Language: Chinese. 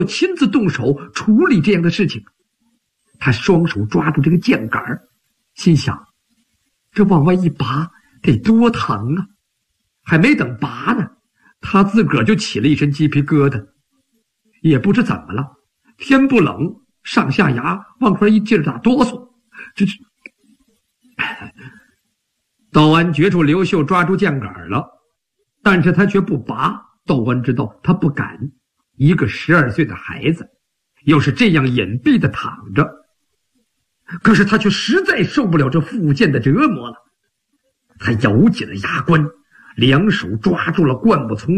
亲自动手处理这样的事情。他双手抓住这个箭杆，心想，这往外一拔得多疼啊！还没等拔呢，他自个儿就起了一身鸡皮疙瘩。也不知怎么了，天不冷，上下牙往出一劲儿打哆嗦。这是窦安觉出刘秀抓住箭杆了，但是他却不拔。窦安知道他不敢，一个12岁的孩子，又是这样隐蔽的躺着，可是他却实在受不了这复剑的折磨了。他咬紧了牙关，两手抓住了灌木丛